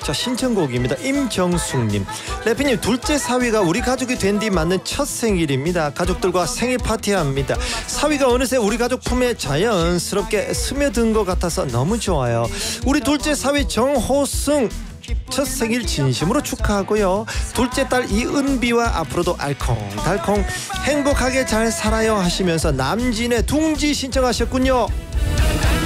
자, 신청곡입니다. 임정숙님. 래피님, 둘째 사위가 우리 가족이 된 뒤 맞는 첫 생일입니다. 가족들과 생일 파티합니다. 사위가 어느새 우리 가족 품에 자연스럽게 스며든 것 같아서 너무 좋아요. 우리 둘째 사위 정호승 첫 생일 진심으로 축하하고요. 둘째 딸 이은비와 앞으로도 알콩달콩 행복하게 잘 살아요 하시면서 남진의 둥지 신청하셨군요.